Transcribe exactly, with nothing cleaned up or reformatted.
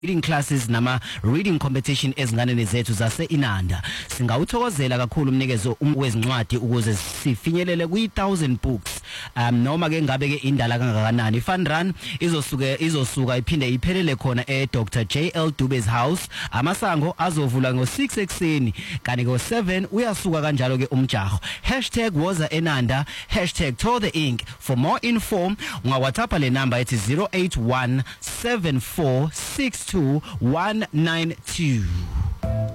reading classes nama reading competition ezinganeni zethu zase Inanda. Singawuthokozela kakhulu umnikezo wezincwadi ukuze sifinyelele kwi one thousand books. Um noma ke ngabe ke indala kangakanani. Fun run izosuka izosuka iphinde iphelele khona e Doctor J L Dube's house. Amasango azovula ngo six ekseni kanti ngo seven uyasuka kanjalo ke umjaho. Hashtag woza Enanda, hashtag Tour the Ink. For more info ungawathatha le number ethi zero eight one seven four six two one nine two.